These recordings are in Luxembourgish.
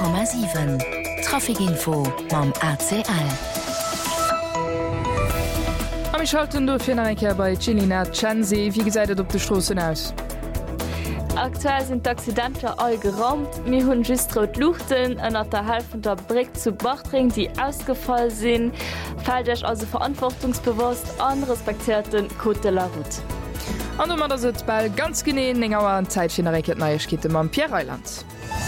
100,7 Trafikinfo mam ACL. Am ich halten do fir enker bei Chilina Chansi, wie gesäidet op de Strossen aus. Aktuell sind d'Accidenter all geraumt, mir hunn just rot Luchten ënner der Hälften der Brick zu Bachtring, die ausgefallen sinn, fälltech also verantwortungsbewusst an respektierten Côte de la Route. An mat se ball ganz geneen eng awer an Zeitfir Reket Neierkete mam Pierreiland.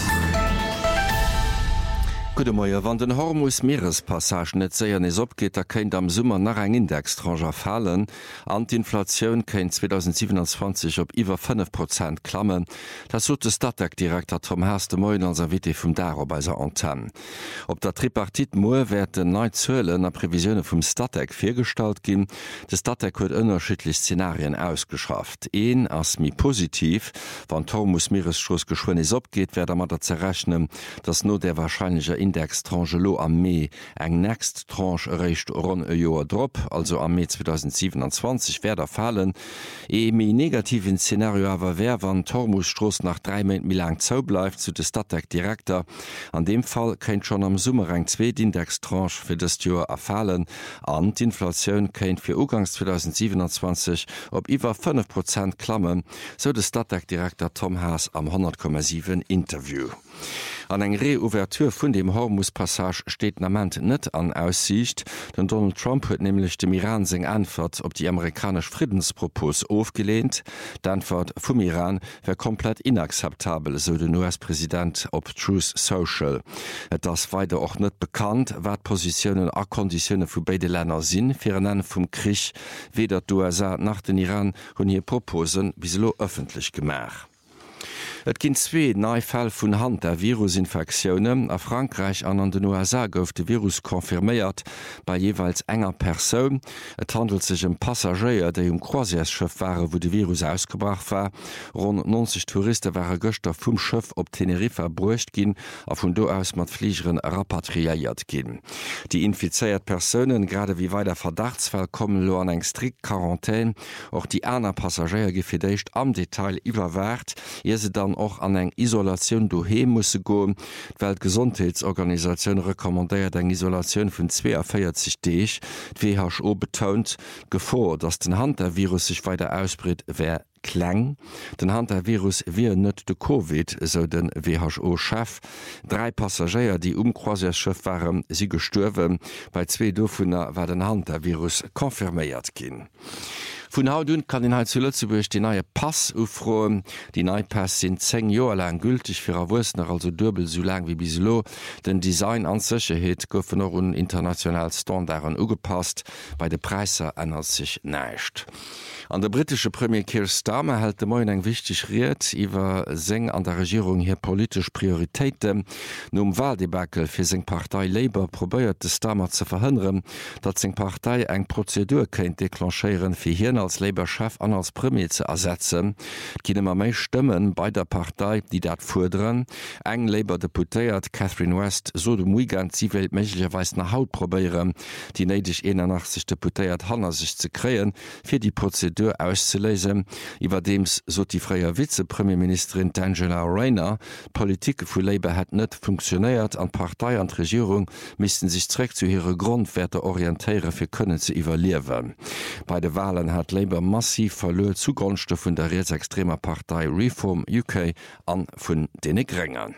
Gute Moier, wann den Hormus Meerespassage net séier nes opgeht, kenint am Summer nach eng Indextranger fallen. An d'Inflatioun kenint 2027 op iwwer 5% klammen. Dat sot de Stadtdeckdirektor Tom Herste Moin an ser Wit vum Daro bei se Anten. Op der Tripartit Moer werden nei Zëlen a Prävisionune vum Stadtdeck firstalt ginn. De Stadtdeck huet ënnerschiedlich Szenarien ausgeschafft. Een ass mi positiv, wann Hormus Meeresschloss geschwoen is opgeht, werd mat der zerrechnen, dats no der wahrscheinlicher Index Trangelo am Mai eng nächst Tranche erreicht rund e Joer Drop, also am Mai 2027 werder fallen. Mi negativen Szenario awer wär, wann Tormusstross nach 3 Monate lang zou bleif zu de Stadtdeckdirektor. An dem Fall kenint schon am Summer eng zweet Indextranche fir des Joer erfallen. An d'Inflatioun kenint fir Ugangs 2027 op iwwer 5% klammen, so de Stadtdeckdirektor Tom Haas am 100,7 Interview. An eng Reouverture vun dem Hormuspassage steht nament net an Aussicht, denn Donald Trump huet nämlich dem Iran seg Antwort op die amerikasch Friedenspropos aufgelehnt. D'Antwort vum Iran wär komplett inakzeptabel, so den US-Präsident op Truth Social. Et das weiter auch net bekannt, wat Positionen a Konditionne vu beide Länder sinn, fir en vum Krich weder d'USA nach den Iran hun hier Proposen biselo öffentlich gemach. Et ginn zwee Neifäll vun Hand der Virusinfektionune. A Frankreich an den USA gouf de Virus konfirméiert bei jeweils enger Persoun. Et handelt sich Passagier, déi Croisièreschëff waren, wo de Virus ausgebracht war. Rund 90 Touristen waren Göster vum Schëff op Teneriffa bruecht ginn, a vun do aus mat Fliegeren rapatriiert ginn. Die infizeiert Personen, grade wie wei der Verdachtsfall, kommen lo an eng strikt Quarantäne. Och die aner Passagier gefidéicht am Detail iwwerwert, ihr se dann auch an eng Isolation doheem musssse go. Weltgesundheitsorganisationun rekommandéiert eng Isolation vun 42 Deeg. WHO betont Gefahr, dass den Hand der Virus sich weiter ausbritt, wär kleng. Den Hand der Virus wie net de Covid, so den WHO-Chef. 3 Passagier, die Croisièreschëff waren, sie gestuerwen. Bei 2 Dofuner war den Hand der Virus konfirméiert ginn. Vun hautun kann den zu Lützeburg die neue Pass ufroen. Die neue Pass sind 10 Joer lang gültig fir Erwusner, also dubel so lang wie bislo. Den Design an Sicherheet goufen noch un international Standarden ugepasst. Bei de Preise ändert sich näicht. An der britische Premier Keir Starmer hält de Moin eng wichtig Riet iwwer seng an der Regierung hier politisch Prioritäten. Nom Wahldebakel fir seng Partei Labour probéiert de Starmer ze verhindern, dat seng Partei eng Prozedur kenint deklancheieren fir hien als Labour-Chef an als Premier zu ersetzen. Kinnemmer méi Stimmen bei der Partei, die dat forderen. Eng Labour-Deputéiert Catherine West so de Muigent sie wild méiglicherweis nach Haut probieren, die neidig 81 Deputéiert Hanner sich zu kreen, fir die Prozedur auszulesen. Iwerdems so die freier Vizepremierministerin Angela Rayner, Politik vu Labour hat net funktioniert, an Partei an Regierung missten sich zurück zu ihre Grundwerte orientéiere fir können ze evaluieren. Bei de Wahlen hat Labour massiv verloren zugunsten vun der rechtsextremer Partei Reform UK an vun dene Grängern.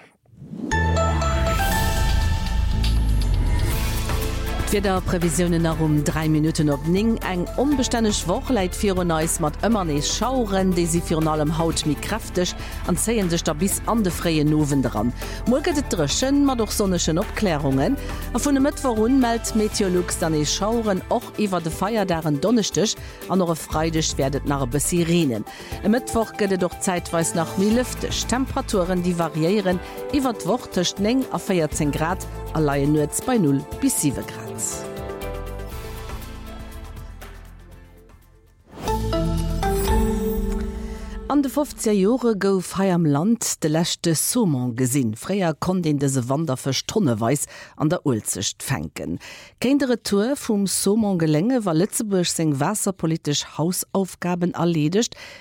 Wieder Prävisionen nach 3 Minuten op Ning eng unbeständig Wochleit vir neus mat ëmmer nees Schauren, déi sie fir allem Haut mi kräftig an zeien sech da bis an de freie Nowen dran. Morget et dreschen mat doch sonneschen Obklärungen. A vun de Mëttwerun meldt Meteorlux dann ees Schauren och iwwer de Feierdaren donnechtech an noch Freidech werdet nach Besirenen. E Mittwoch gëtt doch zeitweis nach mi lüftech. Temperaturen die variieren iwwer d'wochtech 9 a 14 Grad, allein nur bei 0 bis 7 Grad. An de 15 Jore gouf hai am Land de lächte Somon gesinn. Fréier kon den dese Wanderfech tonneweis an der Ulzecht fänken. Keindere Tour vum Somon gelenge war Lützeburg seg wasserpolitisch Hausaufgaben erledigt,